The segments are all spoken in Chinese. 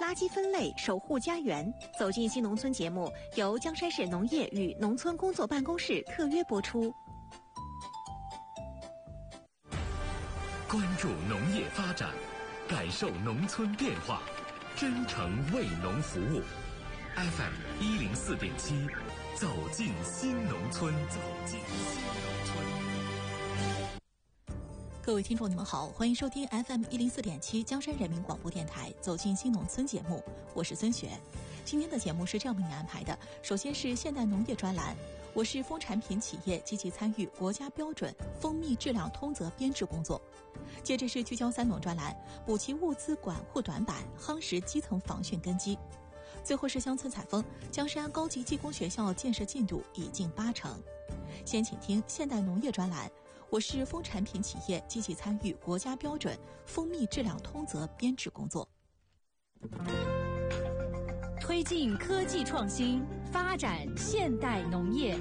垃圾分类，守护家园。走进新农村节目由江山市农业与农村工作办公室特约播出。 关注农业发展，感受农村变化，真诚为农服务。FM 104.7，走进新农村，走进新农村。 各位听众，你们好，欢迎收听 FM 104.7江山人民广播电台走进新农村节目，我是孙雪。今天的节目是这样为您安排的：首先是现代农业专栏，我市蜂产品企业积极参与国家标准蜂蜜质量通则编制工作。接着是聚焦三农专栏，补齐物资管护短板，夯实基层防汛根基。最后是乡村采风，江山高级技工学校建设进度已近80%。先请听现代农业专栏，我市蜂产品企业积极参与国家标准蜂蜜质量通则编制工作， 推进科技创新，发展现代农业。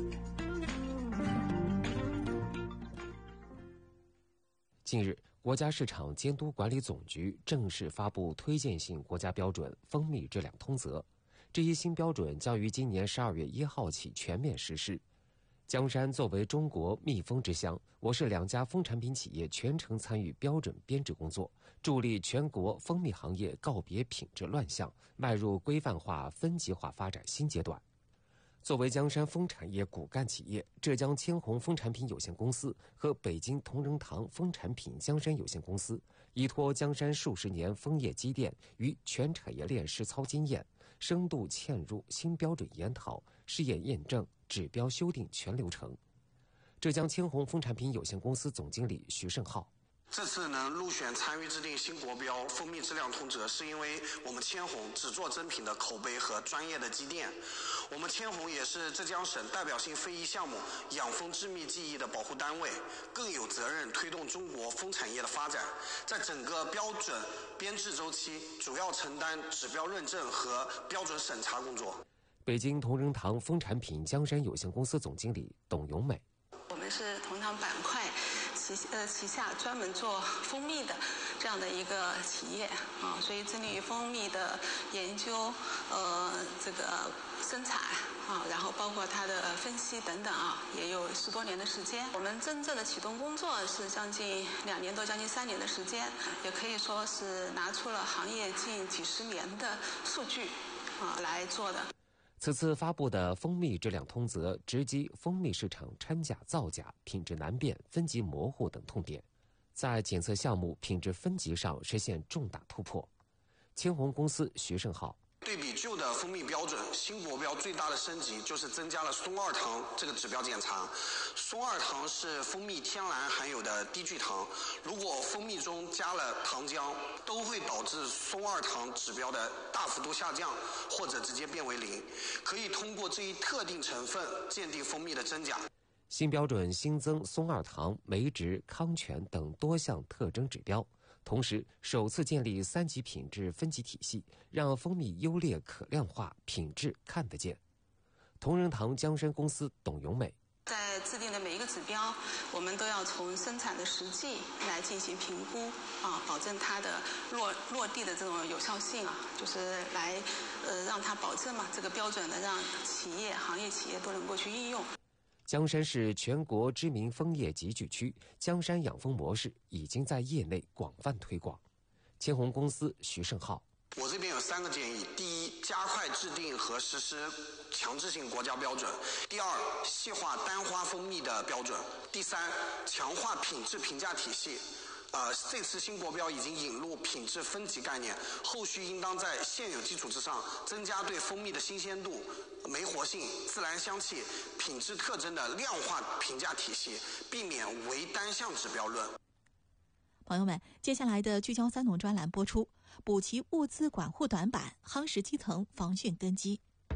近日，国家市场监督管理总局正式发布推荐性国家标准蜂蜜质量通则。这一新标准将于今年12月1号起全面实施。江山作为中国蜜蜂之乡，我市2家蜂产品企业全程参与标准编制工作，助力全国蜂蜜行业告别品质乱象，迈入规范化、分级化发展新阶段。作为江山蜂产业骨干企业，浙江千红蜂产品有限公司和北京同仁堂蜂产品江山有限公司依托江山数十年蜂业积淀与全产业链实操经验，深度嵌入新标准研讨、试验验证、指标修订全流程。浙江千红蜂产品有限公司总经理徐胜浩： 这次能入选参与制定新国标蜂蜜质量通则，是因为我们千红只做真品的口碑和专业的积淀。我们千红也是浙江省代表性非遗项目养蜂织蜜技艺的保护单位，更有责任推动中国蜂产业的发展。在整个标准编制周期，主要承担指标认证和标准审查工作。 北京同仁堂蜂产品江山有限公司总经理董永美： 我们是同堂板块旗下专门做蜂蜜的这样的一个企业啊，所以致力于蜂蜜的研究，这个生产啊，然后包括它的分析等等啊，也有10多年的时间。我们真正的启动工作是将近2年多，将近3年的时间，也可以说是拿出了行业近几10年的数据啊来做的。 此次发布的蜂蜜质量通则直击蜂蜜市场掺假造假、品质难辨、分级模糊等痛点，在检测项目品质分级上实现重大突破。千红公司徐胜浩： 对比旧的蜂蜜标准，新国标最大的升级就是增加了松二糖这个指标检查。松二糖是蜂蜜天然含有的低聚糖，如果蜂蜜中加了糖浆，都会导致松二糖指标的大幅度下降，或者直接变为0。可以通过这一特定成分鉴定蜂蜜的真假。 新标准新增松二糖、酶值、康全等多项特征指标，同时首次建立3级品质分级体系，让蜂蜜优劣可量化，品质看得见。同仁堂江山公司董永美： 在制定的每一个指标，我们都要从生产的实际来进行评估啊，保证它的落地的这种有效性啊，就是来让它保证嘛这个标准呢，让行业企业都能够去应用。 江山是全国知名蜂业集聚区，江山养蜂模式已经在业内广泛推广。千红公司徐胜浩： 我这边有3个建议：第一，加快制定和实施强制性国家标准；第二，细化单花蜂蜜的标准；第三，强化品质评价体系。这次新国标已经引入品质分级概念，后续应当在现有基础之上，增加对蜂蜜的新鲜度、酶活性、自然香气、品质特征的量化评价体系，避免唯单项指标论。 朋友们，接下来的聚焦三农专栏播出，补齐物资管护短板，夯实基层防汛根基。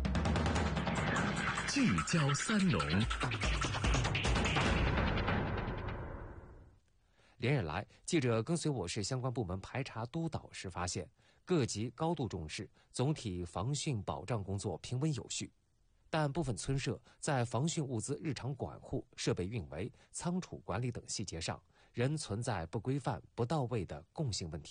聚焦三农。 连日来，记者跟随我市相关部门排查督导时发现，各级高度重视，总体防汛保障工作平稳有序。但部分村社在防汛物资日常管护、设备运维、仓储管理等细节上，仍存在不规范、不到位的共性问题。